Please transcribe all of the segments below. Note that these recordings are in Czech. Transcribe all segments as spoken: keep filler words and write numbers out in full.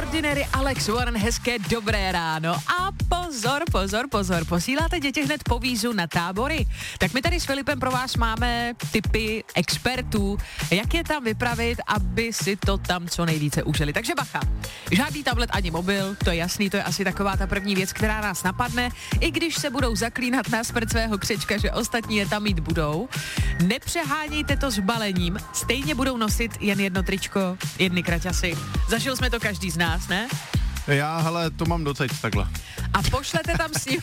Ordinary, Alex Warren, hezké dobré ráno. A pozor, pozor, pozor, posíláte děti hned po vízu na tábory? Tak my tady s Filipem pro vás máme tipy expertů, jak je tam vypravit, aby si to tam co nejvíce užili. Takže bacha, žádný tablet ani mobil, to je jasný, to je asi taková ta první věc, která nás napadne, i když se budou zaklínat na smrt svého křečka, že ostatní je tam mít budou. Nepřehánějte to s balením, stejně budou nosit jen jedno tričko, jedny kraťasy. Zažil jsme to každý z nás, ne? Já, hele, to mám doteď takhle. A pošlete tam s ním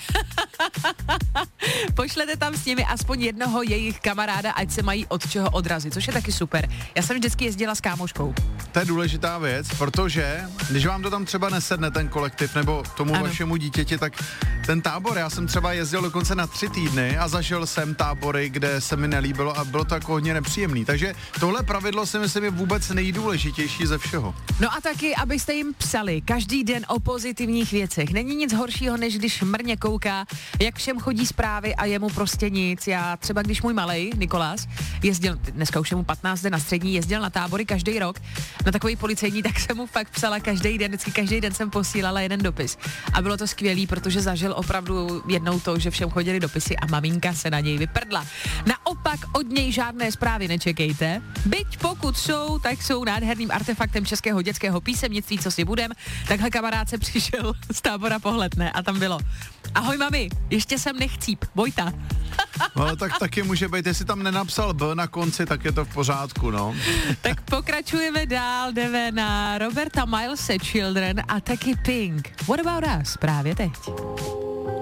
pošlete tam s nimi aspoň jednoho jejich kamaráda, ať se mají od čeho odrazit, což je taky super. Já jsem vždycky jezdila s kámoškou. To je důležitá věc, protože když vám to tam třeba nesedne ten kolektiv nebo tomu ano. vašemu dítěti, tak ten tábor, já jsem třeba jezdil dokonce na tři týdny a zažil jsem tábory, kde se mi nelíbilo a bylo to jako hodně nepříjemný. Takže tohle pravidlo si myslím je vůbec nejdůležitější ze všeho. No a taky, abyste jim psali každý den o pozitivních věcech. Není nic horšího, než když mrně kouká, jak všem chodí zprávy a jemu prostě nic. Já třeba, když můj malej Nikolás jezdil, dneska už je mu patnáct na střední, jezdil na tábory každý rok, na takový policejní, tak jsem mu fakt psala každý den, vždycky každý den jsem posílala jeden dopis. A bylo to skvělý, protože zažil opravdu jednou to, že všem chodili dopisy a maminka se na něj vyprdla. Naopak od něj žádné zprávy nečekejte. Byť pokud jsou, tak jsou nádherným artefaktem českého dětského písemnictví, co si budem. Takhle kamarád se přišel z tábora Pohledné a tam bylo: ahoj mami, ještě jsem nechcíp, Vojta. No tak taky může být, jestli tam nenapsal B na konci, tak je to v pořádku, no. Tak pokračujeme dál, jdeme na Roberta Milese Children a taky Pink. What about us? Právě teď.